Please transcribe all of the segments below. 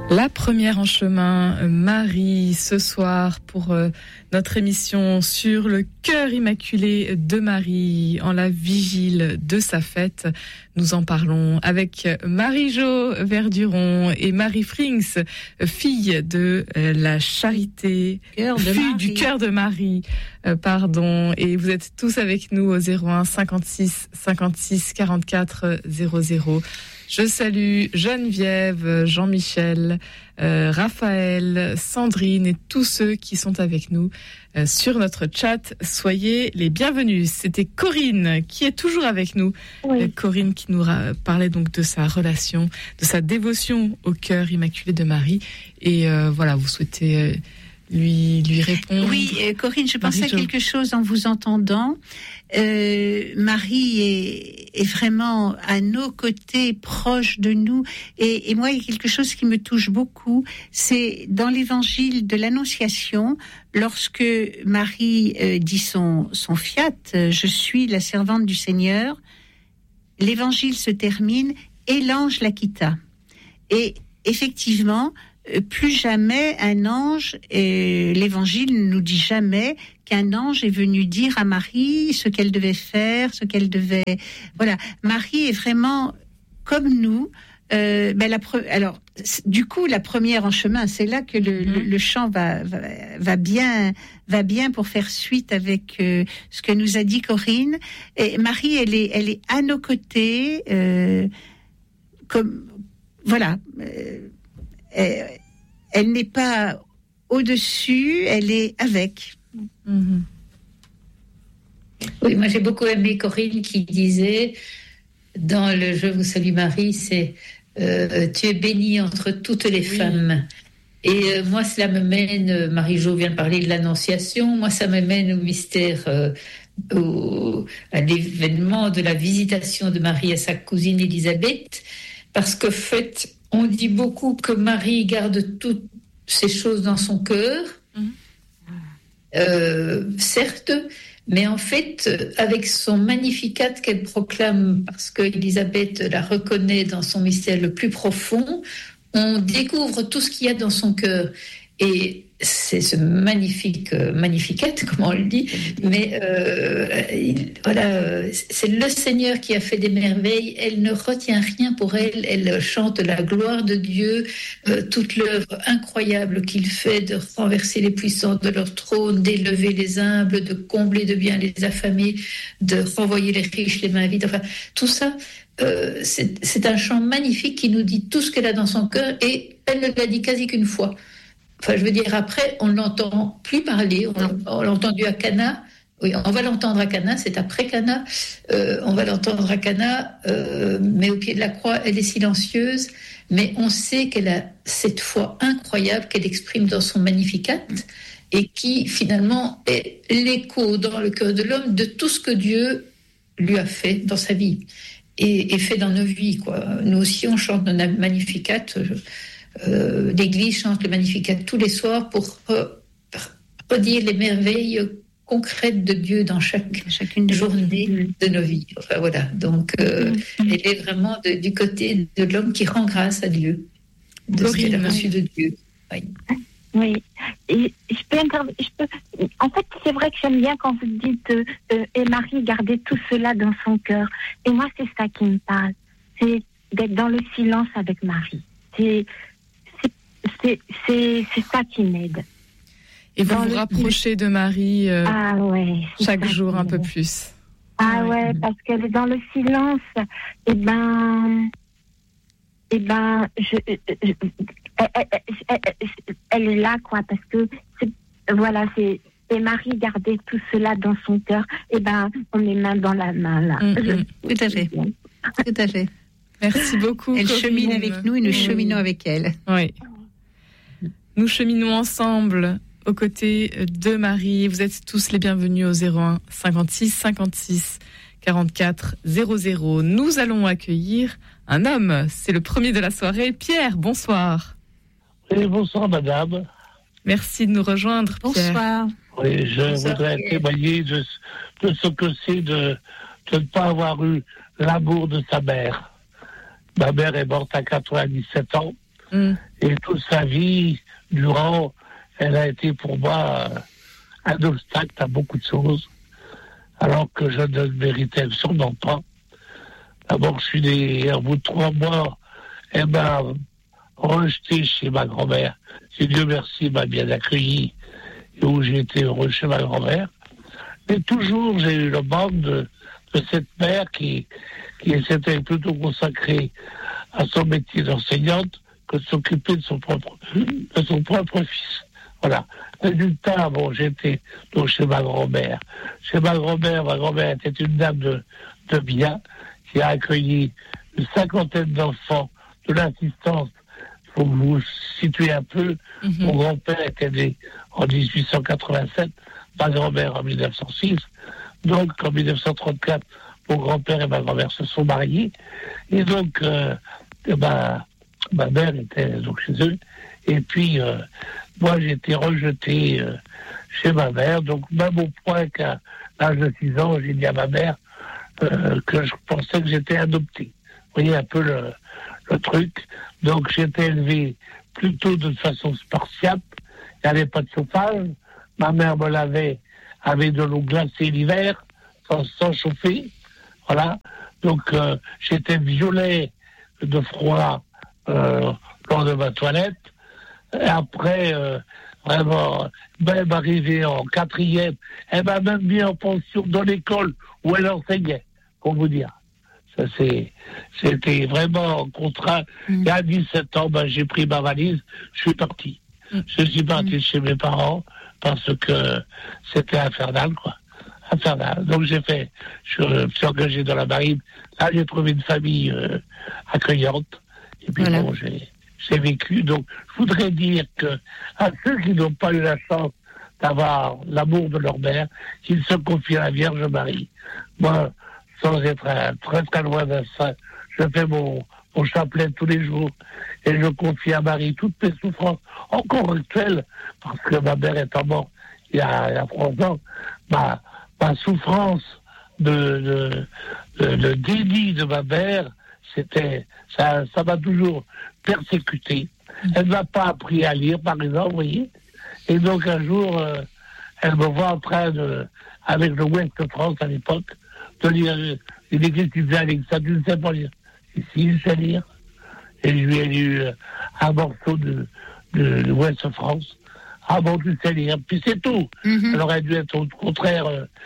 La première en chemin, Marie, ce soir pour notre émission sur le cœur immaculé de Marie en la vigile de sa fête. Nous en parlons avec Marie-Jo Verduron et Marie Frings, fille de la Charité, du cœur de Marie, et vous êtes tous avec nous au 01 56 56 44 00. Je salue Geneviève, Jean-Michel, Raphaël, Sandrine et tous ceux qui sont avec nous sur notre chat. Soyez les bienvenus. C'était Corinne qui est toujours avec nous. Oui. Corinne qui nous parlait donc de sa relation, de sa dévotion au cœur immaculé de Marie. Et voilà, vous souhaitez lui répondre. Oui, Corinne, je pensais à quelque chose en vous entendant. Marie est vraiment à nos côtés, proche de nous. Et moi, il y a quelque chose qui me touche beaucoup. C'est dans l'évangile de l'Annonciation, lorsque Marie dit son fiat, je suis la servante du Seigneur, l'évangile se termine et l'ange la quitta. Et effectivement, plus jamais un ange, l'évangile ne nous dit jamais qu'un ange est venu dire à Marie ce qu'elle devait faire, voilà. Marie est vraiment comme nous. Alors, du coup, la première en chemin, c'est là que le chant va bien pour faire suite avec ce que nous a dit Corinne. Et Marie, elle est à nos côtés, comme voilà. Elle n'est pas au-dessus, elle est avec. Mm-hmm. Oui, moi j'ai beaucoup aimé Corinne qui disait dans le Je vous salue Marie, c'est tu es bénie entre toutes les femmes. Et moi cela me mène, Marie-Jo vient de parler de l'Annonciation, moi ça me mène au mystère, à l'événement de la visitation de Marie à sa cousine Élisabeth, parce que fait, on dit beaucoup que Marie garde toutes ces choses dans son cœur, certes, mais en fait, avec son Magnificat qu'elle proclame, parce qu'Élisabeth la reconnaît dans son mystère le plus profond, on découvre tout ce qu'il y a dans son cœur. Et c'est ce magnifique Magnificat, comme on le dit, mais voilà, c'est le Seigneur qui a fait des merveilles. Elle ne retient rien pour elle. Elle chante la gloire de Dieu, toute l'œuvre incroyable qu'il fait de renverser les puissants de leur trône, d'élever les humbles, de combler de bien les affamés, de renvoyer les riches les mains vides. Enfin, tout ça. C'est un chant magnifique qui nous dit tout ce qu'elle a dans son cœur, et elle ne l'a dit quasi qu'une fois. Enfin, je veux dire, après, on ne l'entend plus parler. On l'a entendu à Cana. Oui, on va l'entendre à Cana, c'est après Cana. On va l'entendre à Cana, mais au pied de la croix, elle est silencieuse. Mais on sait qu'elle a cette foi incroyable qu'elle exprime dans son Magnificat, et qui, finalement, est l'écho dans le cœur de l'homme de tout ce que Dieu lui a fait dans sa vie. Et fait dans nos vies, quoi. Nous aussi, on chante nos Magnificat. L'Église chante le Magnificat tous les soirs pour redire les merveilles concrètes de Dieu dans chacune journée de nos vies. Enfin, voilà. Donc, elle est vraiment du côté de l'homme qui rend grâce à Dieu, de ce qu'elle a reçu de Dieu. Oui. Oui, et en fait, c'est vrai que j'aime bien quand vous dites et Marie gardait tout cela dans son cœur. Et moi, c'est ça qui me parle. C'est d'être dans le silence avec Marie. C'est ça qui m'aide. Et vous vous rapprochez de Marie chaque jour un peu plus. Ah ouais, parce qu'elle est dans le silence. Elle est là, quoi, parce que et Marie gardait tout cela dans son cœur. On est main dans la main là. Tout à fait. Tout à fait. Merci beaucoup. Elle chemine avec nous et nous cheminons avec elle. Oui. Nous cheminons ensemble aux côtés de Marie. Vous êtes tous les bienvenus au 01 56 56 44 00. Nous allons accueillir un homme. C'est le premier de la soirée. Pierre, bonsoir. Oui, bonsoir madame. Merci de nous rejoindre, Pierre. Bonsoir. Oui, je voudrais témoigner de ce que c'est de ne pas avoir eu l'amour de sa mère. Ma mère est morte à 97 ans. Et toute sa vie, durant, elle a été pour moi un obstacle à beaucoup de choses, alors que je ne méritais sûrement pas. D'abord, je suis né, au bout de 3 mois, elle m'a rejeté chez ma grand-mère. Et Dieu merci, m'a bien accueilli, et où j'ai été heureux chez ma grand-mère. Mais toujours, j'ai eu le manque de cette mère qui s'était plutôt consacrée à son métier d'enseignante que de s'occuper de son propre fils. Voilà. Résultat, bon, j'étais donc chez ma grand-mère. Chez ma grand-mère était une dame de bien qui a accueilli une 50aine d'enfants de l'assistance. Il faut que vous vous situez un peu. Mon grand-père était né en 1887, ma grand-mère en 1906. Donc, en 1934, mon grand-père et ma grand-mère se sont mariés. Et donc, ma mère était donc chez eux. Et puis, moi, j'ai été rejeté chez ma mère. Donc, même au point qu'à l'âge de 6 ans, j'ai dit à ma mère que je pensais que j'étais adopté. Vous voyez un peu le truc. Donc, j'étais élevé plutôt de façon spartiate. Il n'y avait pas de chauffage. Ma mère me lavait avec de l'eau glacée l'hiver, sans chauffer. Voilà. Donc, j'étais violet de froid lors de ma toilette. Et après, vraiment, même arrivée en 4e, elle m'a même mis en pension dans l'école où elle enseignait, pour vous dire. Ça, c'était vraiment contraint. Et à 17 ans, j'ai pris ma valise, je suis parti. Je suis parti chez mes parents parce que c'était infernal, quoi. Infernal. Donc je suis engagé dans la marine. Là, j'ai trouvé une famille accueillante. Et puis bon, j'ai vécu. Donc, je voudrais dire que à ceux qui n'ont pas eu la chance d'avoir l'amour de leur mère, qu'ils se confient à la Vierge Marie. Moi, sans être très très loin de ça, je fais mon chapelet tous les jours et je confie à Marie toutes mes souffrances, encore actuelles, parce que ma mère étant morte il y a 3 ans, ma souffrance de déni de ma mère, ça m'a toujours persécuté. Elle ne m'a pas appris à lire, par exemple, vous voyez. Et donc un jour, elle me voit en train avec le Ouest de France à l'époque, de lire une église qui disait Alexa, tu ne sais pas lire. Et si, je sais lire. Et je lui ai lu un morceau de l'Ouest de France. Ah bon, tu sais lire. Puis c'est tout. Elle aurait dû être au contraire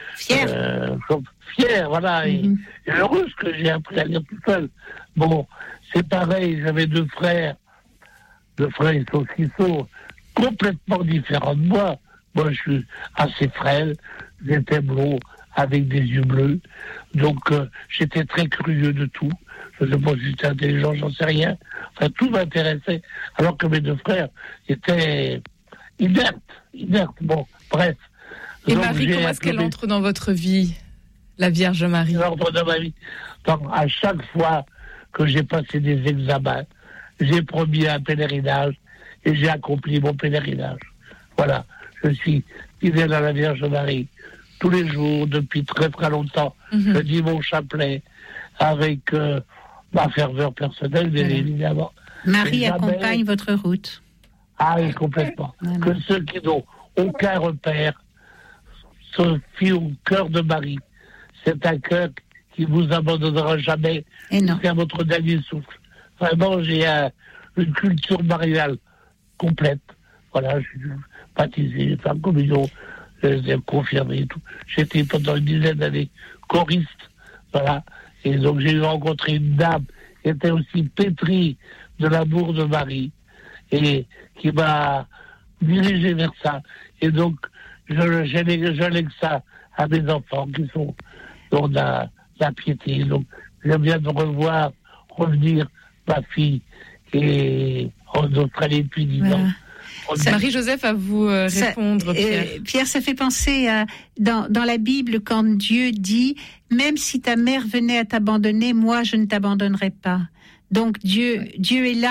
fière, voilà. Et heureuse que j'ai appris à lire tout seul. Bon, c'est pareil, j'avais 2 frères. 2 frères, ils sont complètement différents de moi. Moi, je suis assez frêle, j'étais blond, avec des yeux bleus. Donc, j'étais très curieux de tout. Je ne sais pas si j'étais intelligent, j'en sais rien. Enfin, tout m'intéressait. Alors que mes 2 frères étaient inertes. Bon, bref. Et donc, Marie, comment est-ce qu'elle entre dans votre vie, la Vierge Marie? Elle entre dans ma vie. Donc, à chaque fois que j'ai passé des examens, j'ai promis un pèlerinage et j'ai accompli mon pèlerinage. Voilà. Je suis fidèle à la Vierge Marie. Tous les jours, depuis très très longtemps, je dis mon chapelet avec ma ferveur personnelle, bien évidemment. Marie accompagne votre route. Ah oui, complètement. Que ceux qui n'ont aucun repère se fient au cœur de Marie. C'est un cœur qui vous abandonnera jamais jusqu'à votre dernier souffle. Vraiment, j'ai une culture mariale complète. Voilà, je suis baptisé, fait la communion, j'ai confirmé et tout. J'étais pendant une dizaine d'années choriste, voilà. Et donc j'ai rencontré une dame qui était aussi pétrie de l'amour de Marie et qui m'a dirigé vers ça. Et donc je lègue ça à mes enfants qui sont dans la piété. Donc j'aime bien de revenir ma fille qui est en Australie depuis 10 ans. Marie-Joseph, à vous répondre, Pierre. Pierre, ça fait penser à, dans la Bible, quand Dieu dit « Même si ta mère venait à t'abandonner, moi, je ne t'abandonnerai pas ». Donc, Dieu est là.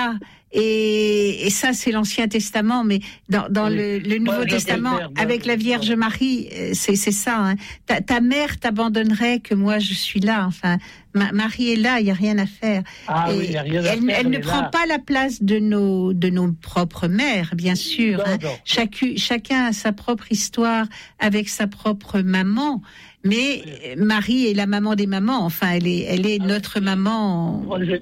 Et ça, c'est l'Ancien Testament, mais dans le Nouveau Testament, avec la Vierge Marie, c'est ça. Hein. Ta mère t'abandonnerait, que moi je suis là. Enfin, Marie est là, il y a rien à faire. Oui, y a rien à faire. Elle ne prend pas la place de nos propres mères, bien sûr. Non, hein. non. Chacun a sa propre histoire avec sa propre maman. Mais Marie est la maman des mamans. Enfin, elle est notre maman. Moi, je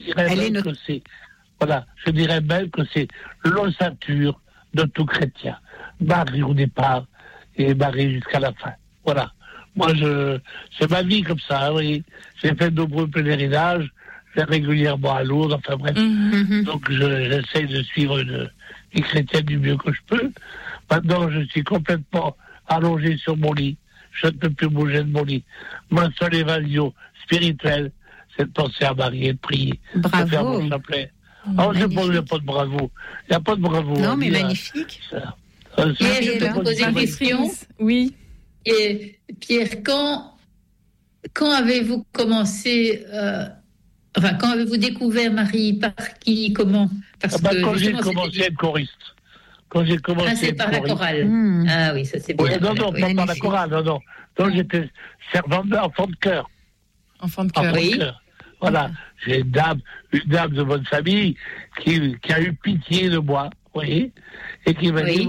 dirais même que c'est l'ossature de tout chrétien. Marie au départ et Marie jusqu'à la fin. Voilà. Moi, c'est ma vie comme ça. Oui. J'ai fait de nombreux pèlerinages. Je vais régulièrement à Lourdes. Enfin bref. Donc, j'essaie de suivre les chrétiens du mieux que je peux. Maintenant, je suis complètement allongé sur mon lit. Je ne peux plus bouger de mon lit. Ma seule évasion spirituelle, c'est de penser à Marie et de prier. Bravo. De faire mon chapelet. Il n'y a pas de bravo. Il n'y a pas de bravo. Non, mais magnifique. Pierre, je peux te poser une question ? Oui. Et Pierre, quand avez-vous commencé, quand avez-vous découvert Marie ? Par qui ? Comment ? Parce que quand j'ai commencé à être choriste. Quand j'ai commencé c'est par la chorale. Ah oui, ça c'est bien. Oui, non, pas par la chorale, non. Donc j'étais servant d'enfant de chœur. Enfant de cœur. Oui. Voilà. J'ai une dame de bonne famille qui a eu pitié de moi, vous voyez, et qui m'a dit,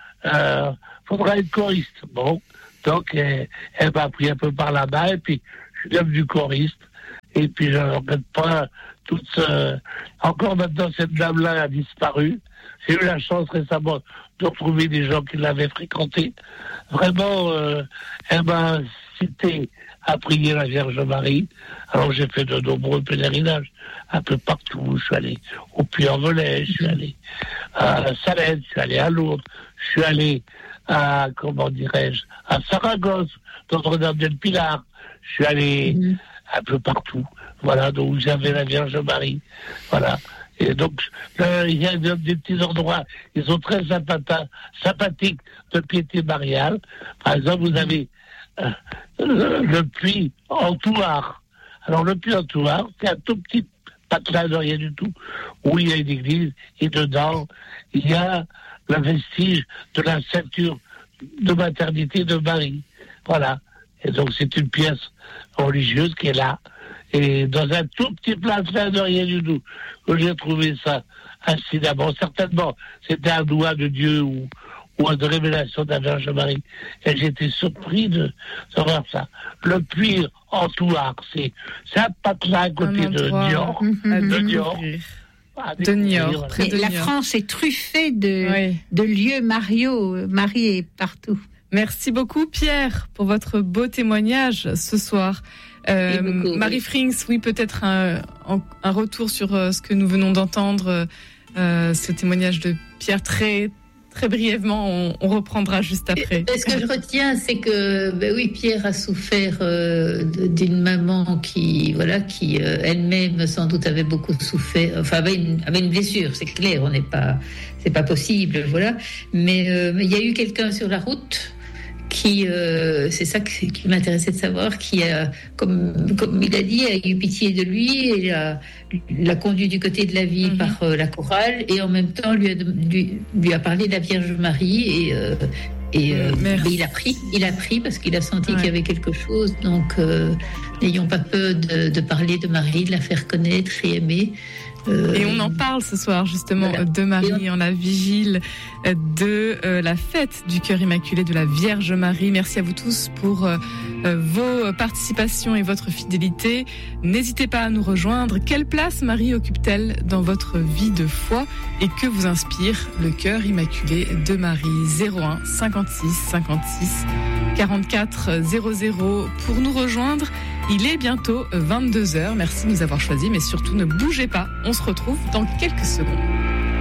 faudra être choriste. Bon. Donc, elle m'a pris un peu par la main, et puis je suis devenu choriste. Et puis, je ne regrette pas encore maintenant, cette dame-là a disparu. J'ai eu la chance récemment de retrouver des gens qui l'avaient fréquentée. Vraiment, elle m'a incité à prier la Vierge Marie. Alors, j'ai fait de nombreux pèlerinages un peu partout. Je suis allé au Puy-en-Velay, je suis allé à Salène, je suis allé à Lourdes, je suis allé à Saragosse, Notre-Dame-del-Pilar. Je suis allé un peu partout. Voilà, donc j'avais la Vierge Marie. Voilà. Et donc, il y a des petits endroits, ils sont très sympathiques de piété mariale. Par exemple, vous avez le puits en Thouars. Alors, le puits en Thouars, c'est un tout petit patelin de rien du tout, où il y a une église, et dedans, il y a le vestige de la ceinture de maternité de Marie. Voilà. Et donc, c'est une pièce religieuse qui est là. Et dans un tout petit patelin de rien du tout, que j'ai trouvé ça incidemment. Certainement, c'était un doigt de Dieu ou une révélation de la Vierge Marie. Et j'étais surpris de voir ça. Le puits en Thouars, c'est un patelin à côté de Niort. De Niort, près de la Niort. France est truffée de lieux mariaux. Marie est partout. Merci beaucoup Pierre pour votre beau témoignage ce soir. Marie Frings, oui, peut-être un retour sur ce que nous venons d'entendre, ce témoignage de Pierre très très brièvement. On reprendra juste après. Ce que je retiens, c'est que Pierre a souffert d'une maman qui elle-même sans doute avait beaucoup souffert, enfin avait une blessure, c'est clair, c'est pas possible, voilà. Mais il y a eu quelqu'un sur la route qui, c'est ça qui m'intéressait de savoir, qui a, comme il a dit, a eu pitié de lui et l'a conduit du côté de la vie par la chorale, et en même temps lui a parlé de la Vierge Marie, et il a pris parce qu'il a senti qu'il y avait quelque chose. Donc n'ayons pas peur de parler de Marie, de la faire connaître et aimer. Et on en parle ce soir justement de Marie en la vigile de la fête du cœur immaculé de la Vierge Marie. Merci à vous tous pour vos participations et votre fidélité. N'hésitez pas à nous rejoindre. Quelle place Marie occupe-t-elle dans votre vie de foi et que vous inspire le cœur immaculé de Marie? 01 56 56 44 00 pour nous rejoindre. Il est bientôt 22h. Merci de nous avoir choisis, mais surtout ne bougez pas. On se retrouve dans quelques secondes.